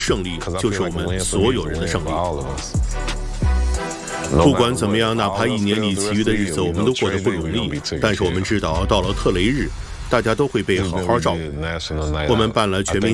胜利就是我们所有人的胜利。不管怎么样，哪怕一年里其余的日子我们都过得不容易，但是我们知道，到了特雷日，大家都会被好好照顾。我们办了全民